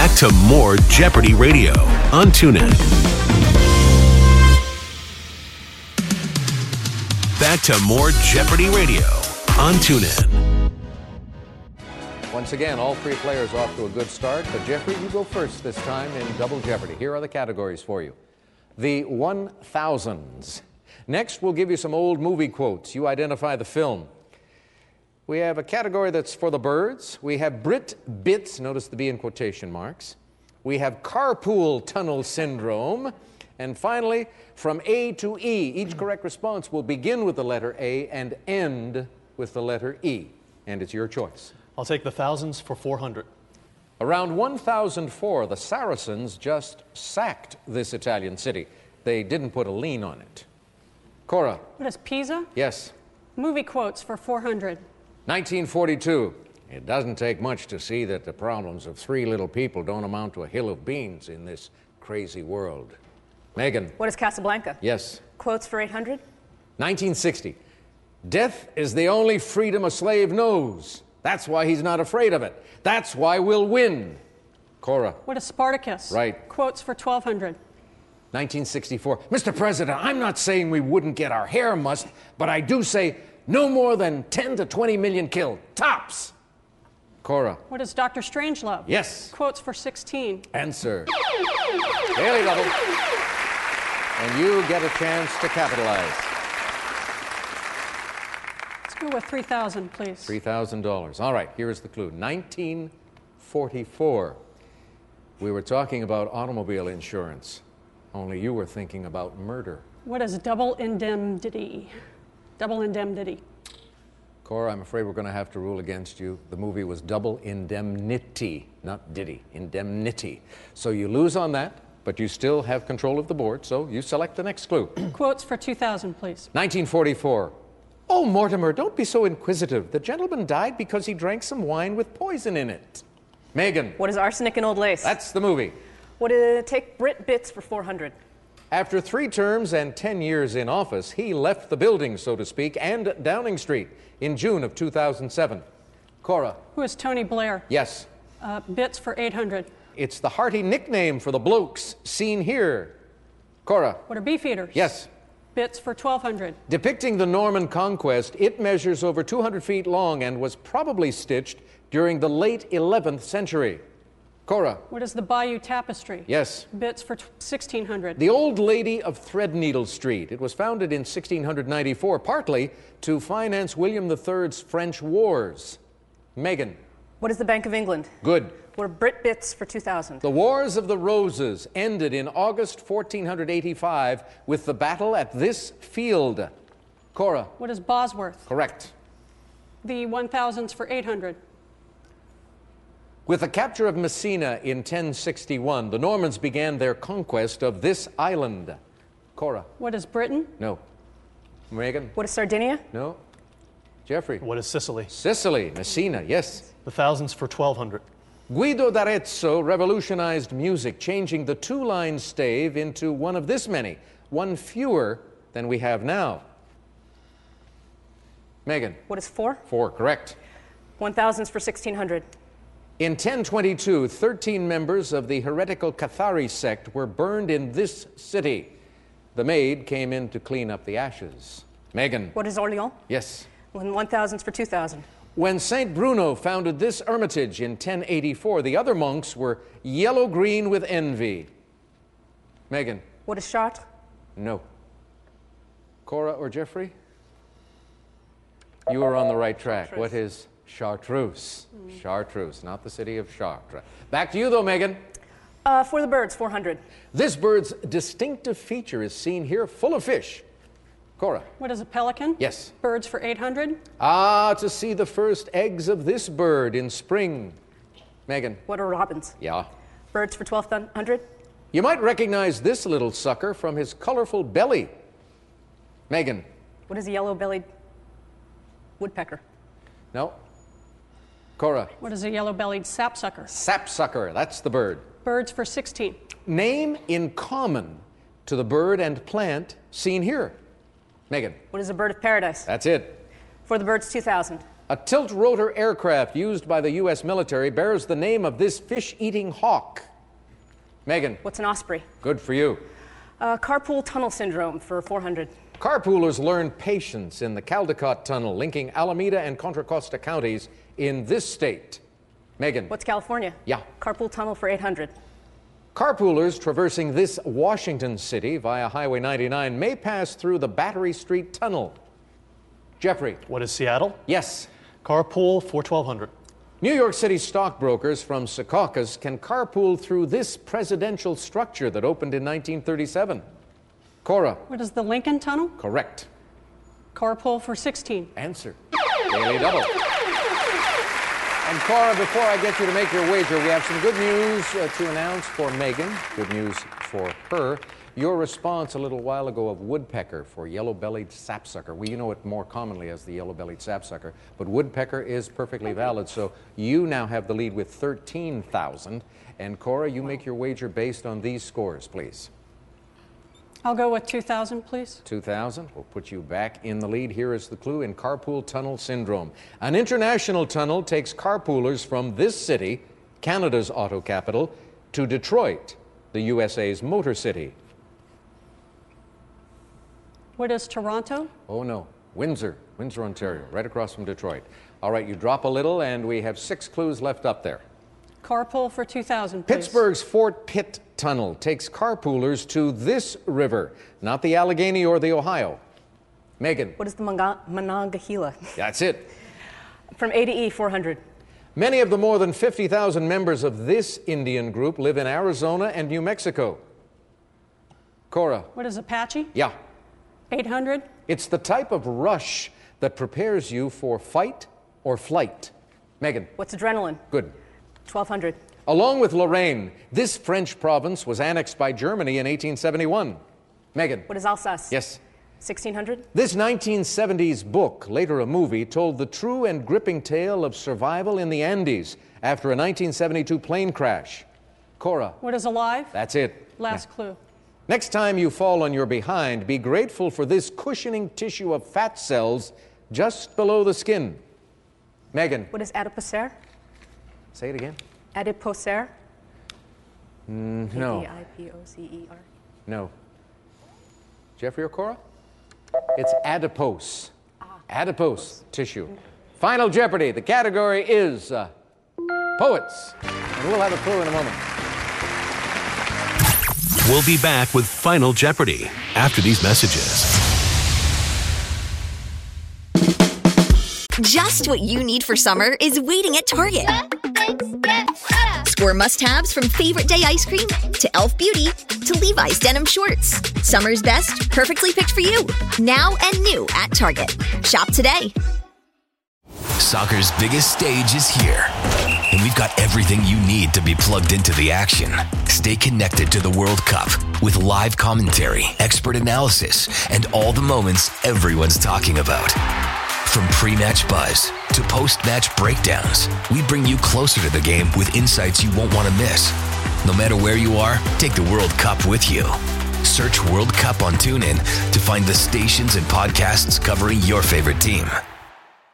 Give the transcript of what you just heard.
Back to more Jeopardy Radio on TuneIn. Back to more Jeopardy Radio on TuneIn. Once again, all three players off to a good start, but Jeffrey, you go first this time in Double Jeopardy. Here are the categories for you. The 1000s. Next, we'll give you some old movie quotes. You identify the film. We have a category that's for the birds. We have Brit Bits, notice the B in quotation marks. We have carpool tunnel syndrome. And finally, from A to E. Each correct response will begin with the letter A and end with the letter E. And it's your choice. I'll take the thousands for 400. Around 1004, the Saracens just sacked this Italian city. They didn't put a lien on it. Cora. What is Pisa? Yes. Movie quotes for 400. 1942. It doesn't take much to see that the problems of three little people don't amount to a hill of beans in this crazy world. Megan. What is Casablanca? Yes. Quotes for 800. 1960. Death is the only freedom a slave knows. That's why he's not afraid of it. That's why we'll win. Cora. What is Spartacus? Right. Quotes for 1200. 1964. Mr. President, I'm not saying we wouldn't get our hair mussed, but I do say no more than 10 to 20 million killed. Tops. Cora. What is Dr. Strangelove? Yes. Quotes for 16. Answer. Daily Double. And you get a chance to capitalize. Let's go with 3,000, please. $3,000. All right, here is the clue. 1944. We were talking about automobile insurance, only you were thinking about murder. What is double indemnity? Double indemnity. Cora, I'm afraid we're going to have to rule against you. The movie was Double Indemnity, not Diddy, Indemnity. So you lose on that, but you still have control of the board, so you select the next clue. Quotes for 2,000, please. 1944. Oh, Mortimer, don't be so inquisitive. The gentleman died because he drank some wine with poison in it. Megan. What is Arsenic and Old Lace? That's the movie. What did it take Brit Bits for 400? After 3 terms and 10 years in office, he left the building, so to speak, and Downing Street in June of 2007. Cora. Who is Tony Blair? Yes. Bits for 800. It's the hearty nickname for the blokes seen here. Cora. What are Beefeaters? Yes. Bits for 1,200. Depicting the Norman conquest, it measures over 200 feet long and was probably stitched during the late 11th century. Cora. What is the Bayeux Tapestry? Yes. Bits for 1,600. The Old Lady of Threadneedle Street. It was founded in 1694, partly to finance William III's French wars. Megan. What is the Bank of England? Good. What are Brit Bits for 2,000? The Wars of the Roses ended in August 1485 with the battle at this field. Cora. What is Bosworth? Correct. The 1,000s for 800. With the capture of Messina in 1061, the Normans began their conquest of this island. Cora. What is Britain? No. Megan. What is Sardinia? No. Jeffrey. What is Sicily? Sicily. Messina. Yes. The thousands for 1,200. Guido d'Arezzo revolutionized music, changing the 2-line stave into one of this many, one fewer than we have now. Megan. What is 4? 4, correct. 1,000s for 1,600. In 1022, 13 members of the heretical Cathari sect were burned in this city. The maid came in to clean up the ashes. Megan. What is Orleans? Yes. 1,000s for 2,000. When St. Bruno founded this hermitage in 1084, the other monks were yellow-green with envy. Megan. What is Chartres? No. Cora or Jeffrey? You are on the right track. Chartreuse. What is Chartreuse? Chartreuse, not the city of Chartres. Back to you, though, Megan. For the birds, 400. This bird's distinctive feature is seen here, full of fish. Cora. What is a pelican? Yes. Birds for 800. To see the first eggs of this bird in spring. Megan. What are robins? Yeah. Birds for 1,200. You might recognize this little sucker from his colorful belly. Megan. What is a yellow-bellied woodpecker? No. Cora. What is a yellow-bellied sapsucker? Sapsucker, that's the bird. Birds for 16. Name in common to the bird and plant seen here. Megan. What is a bird of paradise? That's it. For the birds, 2,000. A tilt-rotor aircraft used by the U.S. military bears the name of this fish-eating hawk. Megan. What's an osprey? Good for you. Carpool tunnel syndrome for 400. Carpoolers learn patience in the Caldecott Tunnel linking Alameda and Contra Costa counties in this state. Megan. What's California? Yeah. Carpool tunnel for 800. Carpoolers traversing this Washington city via Highway 99 may pass through the Battery Street Tunnel. Jeffrey. What is Seattle? Yes. Carpool for 1200. New York City stockbrokers from Secaucus can carpool through this presidential structure that opened in 1937. Cora. What is the Lincoln Tunnel? Correct. Carpool for 16. Answer. Daily double. And Cora, before I get you to make your wager, we have some good news to announce for Megan. Good news for her. Your response a little while ago of woodpecker for yellow-bellied sapsucker. Well, you know it more commonly as the yellow-bellied sapsucker, but woodpecker is perfectly valid. So you now have the lead with 13,000. And Cora, you make your wager based on these scores, please. I'll go with 2,000, please. 2,000 will put you back in the lead. Here is the clue in carpool tunnel syndrome. An international tunnel takes carpoolers from this city, Canada's auto capital, to Detroit, the USA's motor city. What is Toronto? Oh, no. Windsor, Ontario, right across from Detroit. All right, you drop a little, and we have 6 clues left up there. Carpool for 2,000, please. Pittsburgh's Fort Pitt Tunnel takes carpoolers to this river, not the Allegheny or the Ohio. Megan. What is the Monongahela? That's it. From A to E, 400. Many of the more than 50,000 members of this Indian group live in Arizona and New Mexico. Cora. What is Apache? Yeah. 800. It's the type of rush that prepares you for fight or flight. Megan. What's adrenaline? Good. 1,200. Along with Lorraine, this French province was annexed by Germany in 1871. Megan. What is Alsace? Yes. 1,600. This 1970s book, later a movie, told the true and gripping tale of survival in the Andes after a 1972 plane crash. Cora. What is alive? That's it. Last clue. Next time you fall on your behind, be grateful for this cushioning tissue of fat cells just below the skin. Megan. What is adipocere? Say it again. Adipocere? No. A-D-I-P-O-C-E-R. No. Jeffrey or Cora? It's adipose. Adipose tissue. Final Jeopardy. The category is poets. And we'll have a clue in a moment. We'll be back with Final Jeopardy after these messages. Just what you need for summer is waiting at Target. Score must-haves from favorite day ice cream to Elf Beauty to Levi's denim shorts. Summer's best, perfectly picked for you. Now and new at Target. Shop today. Soccer's biggest stage is here, and we've got everything you need to be plugged into the action. Stay connected to the World Cup with live commentary, expert analysis, and all the moments everyone's talking about. From pre-match buzz to post-match breakdowns, we bring you closer to the game with insights you won't want to miss. No matter where you are, take the World Cup with you. Search World Cup on TuneIn to find the stations and podcasts covering your favorite team.